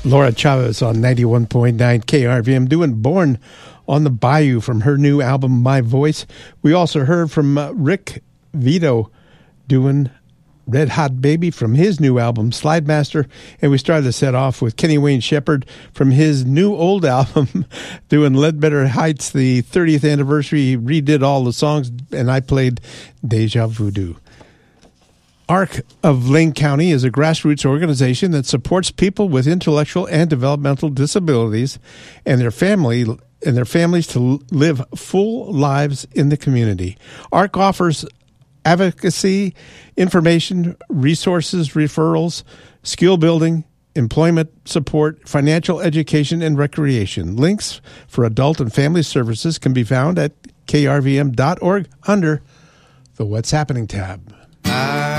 Laura Chavez on 91.9 KRVM doing Born on the Bayou from her new album, My Voice. We also heard from Rick Vito doing Red Hot Baby from his new album, Slide Master. And we started the set off with Kenny Wayne Shepherd from his new old album, doing Ledbetter Heights, the 30th anniversary. He redid all the songs, and I played Deja Voodoo. ARC of Lane County is a grassroots organization that supports people with intellectual and developmental disabilities and their families to live full lives in the community. ARC offers advocacy, information, resources, referrals, skill building, employment support, financial education, and recreation. Links for adult and family services can be found at krvm.org under the What's Happening tab.